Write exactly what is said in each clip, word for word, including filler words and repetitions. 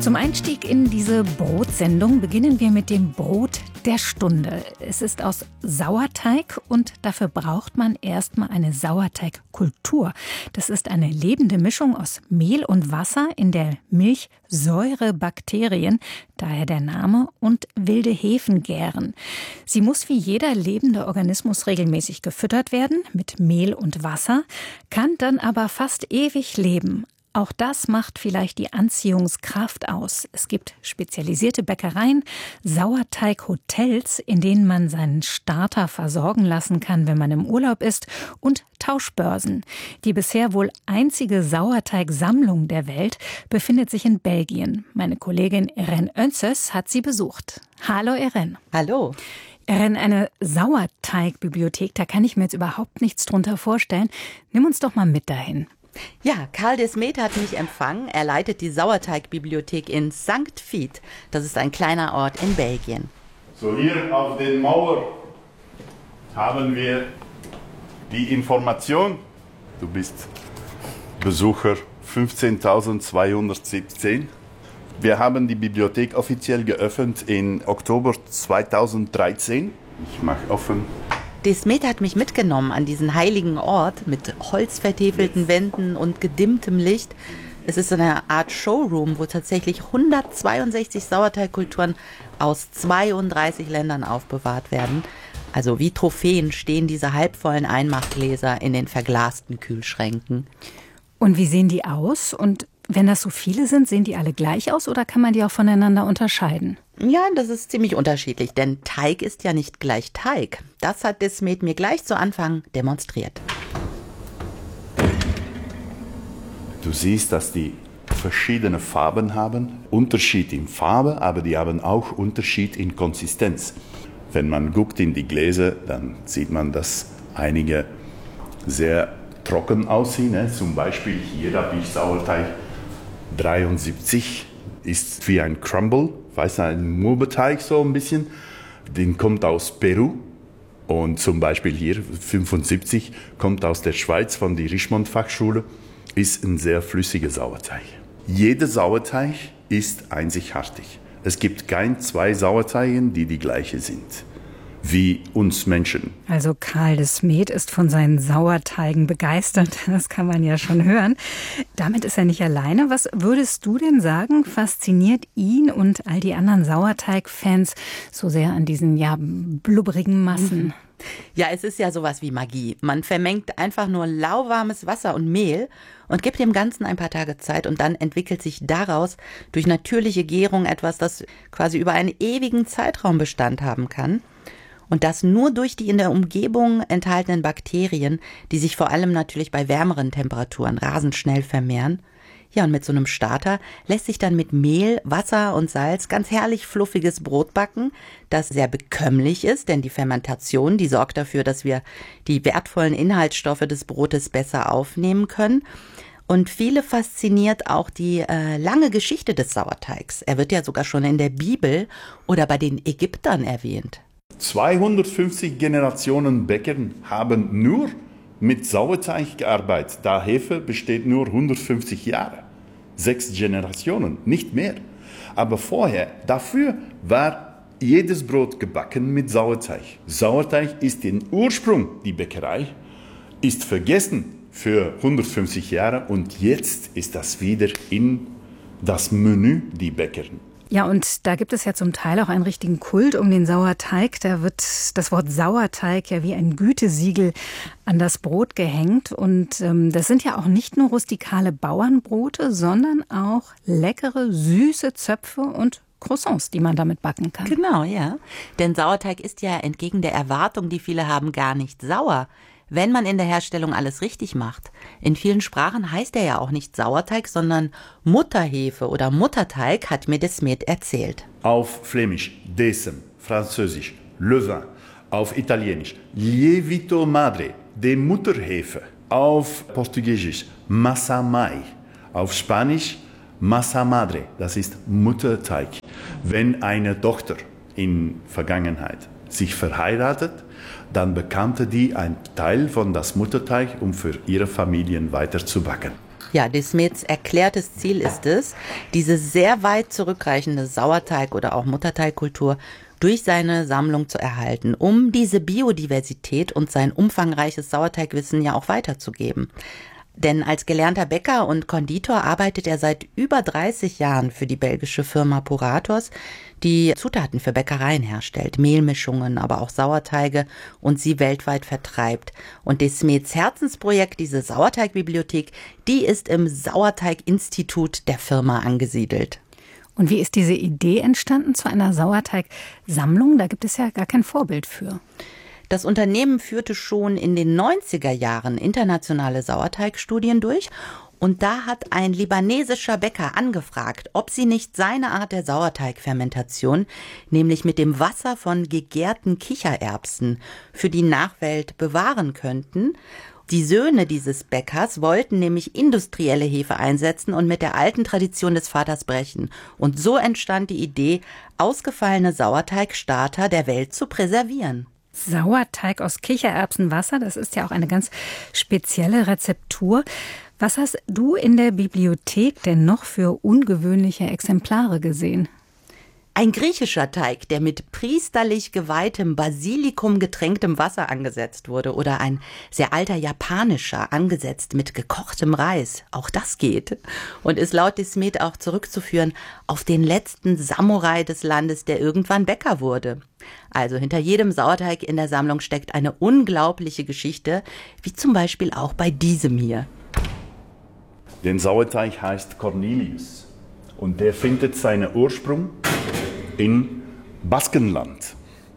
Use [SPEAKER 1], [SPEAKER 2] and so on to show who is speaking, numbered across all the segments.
[SPEAKER 1] Zum Einstieg in diese Brotsendung beginnen wir mit dem Brot der Stunde. Es ist aus Sauerteig und dafür braucht man erstmal eine Sauerteigkultur. Das ist eine lebende Mischung aus Mehl und Wasser, in der Milch Säurebakterien, daher der Name, und wilde Hefen gären. Sie muss wie jeder lebende Organismus regelmäßig gefüttert werden mit Mehl und Wasser, kann dann aber fast ewig leben. Auch das macht vielleicht die Anziehungskraft aus. Es gibt spezialisierte Bäckereien, Sauerteighotels, in denen man seinen Starter versorgen lassen kann, wenn man im Urlaub ist, und Tauschbörsen. Die bisher wohl einzige Sauerteigsammlung der Welt befindet sich in Belgien. Meine Kollegin Irene Önzes hat sie besucht. Hallo Irene.
[SPEAKER 2] Hallo.
[SPEAKER 1] Irene, eine Sauerteigbibliothek, da kann ich mir jetzt überhaupt nichts drunter vorstellen. Nimm uns doch mal mit dahin.
[SPEAKER 2] Ja, Karl Desmet hat mich empfangen. Er leitet die Sauerteigbibliothek in Sankt Vith. Das ist ein kleiner Ort in Belgien.
[SPEAKER 3] So, hier auf den Mauer haben wir die Information. Du bist Besucher fünfzehntausendzweihundertsiebzehn. Wir haben die Bibliothek offiziell geöffnet im Oktober zweitausenddreizehn. Ich mache offen.
[SPEAKER 2] Desmet hat mich mitgenommen an diesen heiligen Ort mit holzvertäfelten Wänden und gedimmtem Licht. Es ist eine Art Showroom, wo tatsächlich hundertzweiundsechzig Sauerteigkulturen aus zweiunddreißig Ländern aufbewahrt werden. Also wie Trophäen stehen diese halbvollen Einmachgläser in den verglasten Kühlschränken.
[SPEAKER 1] Und wie sehen die aus? Und wenn das so viele sind, sehen die alle gleich aus oder kann man die auch voneinander unterscheiden?
[SPEAKER 2] Ja, das ist ziemlich unterschiedlich, denn Teig ist ja nicht gleich Teig. Das hat Desmet mir gleich zu Anfang demonstriert.
[SPEAKER 3] Du siehst, dass die verschiedene Farben haben. Unterschied in Farbe, aber die haben auch Unterschied in Konsistenz. Wenn man guckt in die Gläser, dann sieht man, dass einige sehr trocken aussehen. Ne? Zum Beispiel hier habe ich Sauerteig dreiundsiebzig, ist wie ein Crumble, weiß ein Mürbeteig so ein bisschen. Den kommt aus Peru. Und zum Beispiel hier fünfundsiebzig kommt aus der Schweiz von der Richmond-Fachschule, ist ein sehr flüssiger Sauerteig. Jeder Sauerteig ist einzigartig. Es gibt kein zwei Sauerteigen, die die gleiche sind, wie uns Menschen.
[SPEAKER 1] Also Karl Desmet ist von seinen Sauerteigen begeistert, das kann man ja schon hören. Damit ist er nicht alleine. Was würdest du denn sagen, fasziniert ihn und all die anderen Sauerteig-Fans so sehr an diesen ja blubberigen Massen?
[SPEAKER 2] Ja, es ist ja sowas wie Magie. Man vermengt einfach nur lauwarmes Wasser und Mehl und gibt dem Ganzen ein paar Tage Zeit und dann entwickelt sich daraus durch natürliche Gärung etwas, das quasi über einen ewigen Zeitraum Bestand haben kann. Und das nur durch die in der Umgebung enthaltenen Bakterien, die sich vor allem natürlich bei wärmeren Temperaturen rasend schnell vermehren. Ja, und mit so einem Starter lässt sich dann mit Mehl, Wasser und Salz ganz herrlich fluffiges Brot backen, das sehr bekömmlich ist, denn die Fermentation, die sorgt dafür, dass wir die wertvollen Inhaltsstoffe des Brotes besser aufnehmen können. Und viele fasziniert auch die äh, lange Geschichte des Sauerteigs. Er wird ja sogar schon in der Bibel oder bei den Ägyptern erwähnt.
[SPEAKER 3] zweihundertfünfzig Generationen Bäcker haben nur mit Sauerteig gearbeitet. Da Hefe besteht nur hundertfünfzig Jahre. Sechs Generationen, nicht mehr. Aber vorher, dafür war jedes Brot gebacken mit Sauerteig. Sauerteig ist den Ursprung, die Bäckerei, ist vergessen für hundertfünfzig Jahre und jetzt ist das wieder in das Menü, die Bäckerin.
[SPEAKER 1] Ja, und da gibt es ja zum Teil auch einen richtigen Kult um den Sauerteig. Da wird das Wort Sauerteig ja wie ein Gütesiegel an das Brot gehängt. Und ähm, das sind ja auch nicht nur rustikale Bauernbrote, sondern auch leckere, süße Zöpfe und Croissants, die man damit backen kann.
[SPEAKER 2] Genau, ja. Denn Sauerteig ist ja entgegen der Erwartung, die viele haben, gar nicht sauer, wenn man in der Herstellung alles richtig macht. In vielen Sprachen heißt er ja auch nicht Sauerteig, sondern Mutterhefe oder Mutterteig, hat mir Desmet erzählt.
[SPEAKER 3] Auf Flämisch, Decem, Französisch, Levain, auf Italienisch, Lievito Madre, die Mutterhefe, auf Portugiesisch, Massa Mai, auf Spanisch, Massa Madre, das ist Mutterteig. Wenn eine Tochter in Vergangenheit sich verheiratet, dann bekannte die einen Teil von das Mutterteig, um für ihre Familien weiter zu backen.
[SPEAKER 2] Ja, Desmets erklärtes Ziel ist es, diese sehr weit zurückreichende Sauerteig- oder auch Mutterteigkultur durch seine Sammlung zu erhalten, um diese Biodiversität und sein umfangreiches Sauerteigwissen ja auch weiterzugeben. Denn als gelernter Bäcker und Konditor arbeitet er seit über dreißig Jahren für die belgische Firma Puratos, die Zutaten für Bäckereien herstellt, Mehlmischungen, aber auch Sauerteige und sie weltweit vertreibt. Und Desmets Herzensprojekt, diese Sauerteigbibliothek, die ist im Sauerteiginstitut der Firma angesiedelt.
[SPEAKER 1] Und wie ist diese Idee entstanden zu einer Sauerteigsammlung? Da gibt es ja gar kein Vorbild für.
[SPEAKER 2] Das Unternehmen führte schon in den neunziger Jahren internationale Sauerteigstudien durch und da hat ein libanesischer Bäcker angefragt, ob sie nicht seine Art der Sauerteigfermentation, nämlich mit dem Wasser von gegärten Kichererbsen, für die Nachwelt bewahren könnten. Die Söhne dieses Bäckers wollten nämlich industrielle Hefe einsetzen und mit der alten Tradition des Vaters brechen. Und so entstand die Idee, ausgefallene Sauerteigstarter der Welt zu präservieren.
[SPEAKER 1] Sauerteig aus Kichererbsenwasser, das ist ja auch eine ganz spezielle Rezeptur. Was hast du in der Bibliothek denn noch für ungewöhnliche Exemplare gesehen?
[SPEAKER 2] Ein griechischer Teig, der mit priesterlich geweihtem Basilikum getränktem Wasser angesetzt wurde, oder ein sehr alter japanischer, angesetzt mit gekochtem Reis. Auch das geht und ist laut Desmet auch zurückzuführen auf den letzten Samurai des Landes, der irgendwann Bäcker wurde. Also hinter jedem Sauerteig in der Sammlung steckt eine unglaubliche Geschichte, wie zum Beispiel auch bei diesem hier.
[SPEAKER 3] Der Sauerteig heißt Cornelius und der findet seinen Ursprung in Baskenland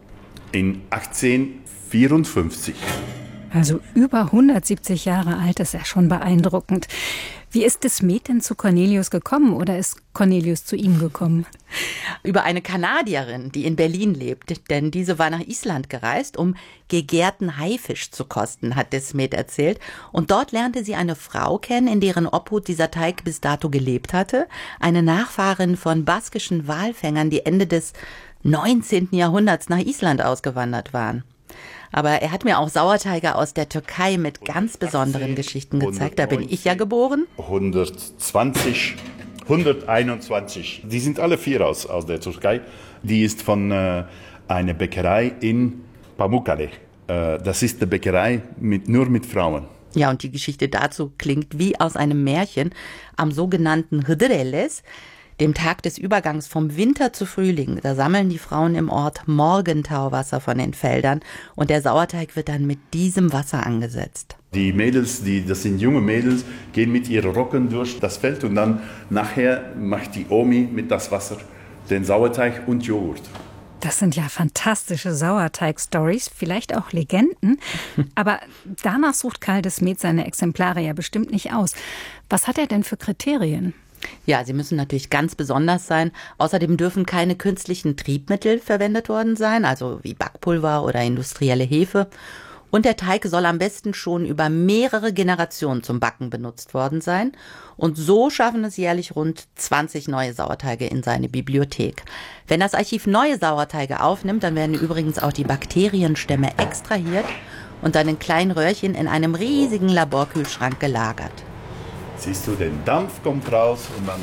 [SPEAKER 3] in achtzehnhundertvierundfünfzig.
[SPEAKER 1] Also über hundertsiebzig Jahre alt, ist ja schon beeindruckend. Wie ist Desmet denn zu Cornelius gekommen oder ist Cornelius zu ihm gekommen?
[SPEAKER 2] Über eine Kanadierin, die in Berlin lebt, denn diese war nach Island gereist, um gegärten Haifisch zu kosten, hat Desmet erzählt. Und dort lernte sie eine Frau kennen, in deren Obhut dieser Teig bis dato gelebt hatte, eine Nachfahrin von baskischen Walfängern, die Ende des neunzehnten Jahrhunderts nach Island ausgewandert waren. Aber er hat mir auch Sauerteige aus der Türkei mit ganz besonderen Geschichten gezeigt. Da bin ich ja geboren.
[SPEAKER 3] hundertzwanzig, hunderteinundzwanzig. Die sind alle vier aus, aus der Türkei. Die ist von äh, einer Bäckerei in Pamukkale. Äh, das ist eine Bäckerei mit, nur mit Frauen.
[SPEAKER 2] Ja, und die Geschichte dazu klingt wie aus einem Märchen. Am sogenannten Hıdrellez, dem Tag des Übergangs vom Winter zu Frühling, da sammeln die Frauen im Ort Morgentauwasser von den Feldern und der Sauerteig wird dann mit diesem Wasser angesetzt.
[SPEAKER 3] Die Mädels, die, das sind junge Mädels, gehen mit ihren Rocken durch das Feld und dann nachher macht die Omi mit das Wasser den Sauerteig und Joghurt.
[SPEAKER 1] Das sind ja fantastische Sauerteig-Stories, vielleicht auch Legenden. Aber danach sucht Karl Desmet seine Exemplare ja bestimmt nicht aus. Was hat er denn für Kriterien?
[SPEAKER 2] Ja, sie müssen natürlich ganz besonders sein. Außerdem dürfen keine künstlichen Triebmittel verwendet worden sein, also wie Backpulver oder industrielle Hefe. Und der Teig soll am besten schon über mehrere Generationen zum Backen benutzt worden sein. Und so schaffen es jährlich rund zwanzig neue Sauerteige in seine Bibliothek. Wenn das Archiv neue Sauerteige aufnimmt, dann werden übrigens auch die Bakterienstämme extrahiert und dann in kleinen Röhrchen in einem riesigen Laborkühlschrank gelagert.
[SPEAKER 3] Siehst du, der Dampf kommt raus und dann...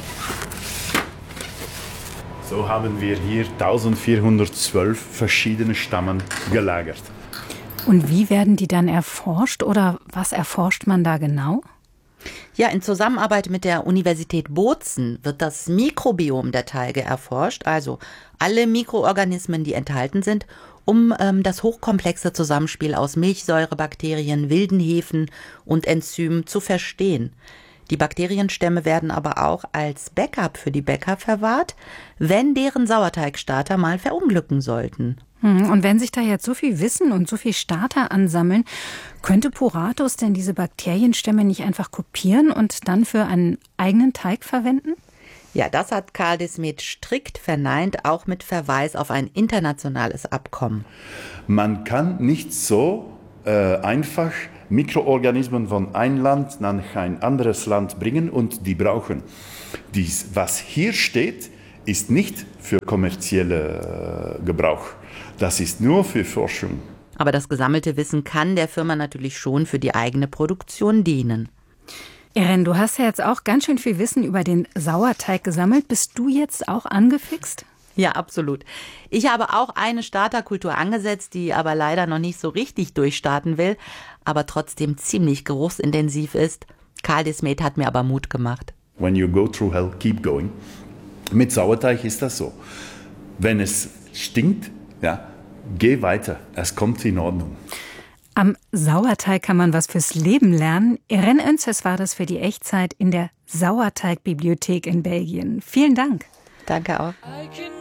[SPEAKER 3] So haben wir hier eintausendvierhundertzwölf verschiedene Stammen gelagert.
[SPEAKER 1] Und wie werden die dann erforscht oder was erforscht man da genau?
[SPEAKER 2] Ja, in Zusammenarbeit mit der Universität Bozen wird das Mikrobiom der Teige erforscht, also alle Mikroorganismen, die enthalten sind, um ähm, das hochkomplexe Zusammenspiel aus Milchsäurebakterien, wilden Hefen und Enzymen zu verstehen. Die Bakterienstämme werden aber auch als Backup für die Bäcker verwahrt, wenn deren Sauerteigstarter mal verunglücken sollten.
[SPEAKER 1] Und wenn sich da jetzt so viel Wissen und so viel Starter ansammeln, könnte Puratos denn diese Bakterienstämme nicht einfach kopieren und dann für einen eigenen Teig verwenden?
[SPEAKER 2] Ja, das hat Karl Desmet strikt verneint, auch mit Verweis auf ein internationales Abkommen.
[SPEAKER 3] Man kann nicht so äh, einfach Mikroorganismen von einem Land nach ein anderes Land bringen und die brauchen. Dies, was hier steht, ist nicht für kommerzielle äh, Gebrauch. Das ist nur für Forschung.
[SPEAKER 2] Aber das gesammelte Wissen kann der Firma natürlich schon für die eigene Produktion dienen.
[SPEAKER 1] Irene, du hast ja jetzt auch ganz schön viel Wissen über den Sauerteig gesammelt. Bist du jetzt auch angefixt?
[SPEAKER 2] Ja, absolut. Ich habe auch eine Starterkultur angesetzt, die aber leider noch nicht so richtig durchstarten will, aber trotzdem ziemlich geruchsintensiv ist. Karl Desmet hat mir aber Mut gemacht.
[SPEAKER 3] When you go through hell, keep going. Mit Sauerteig ist das so. Wenn es stinkt, ja, geh weiter. Es kommt in Ordnung.
[SPEAKER 1] Am Sauerteig kann man was fürs Leben lernen. Irene Oentzes war das für die Echtzeit in der Sauerteigbibliothek in Belgien. Vielen Dank.
[SPEAKER 2] Danke auch.